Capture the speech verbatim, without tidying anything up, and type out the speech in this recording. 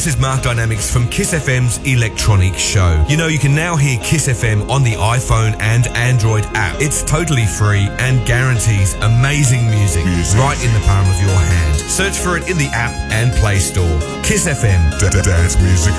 this is Mark Dynamics from Kiss F M's Electronic Show. You know, you can now hear Kiss F M on the iPhone and Android app. It's totally free and guarantees amazing music right in the palm of your hand. Search for it in the app and Play Store. Kiss F M. Dance music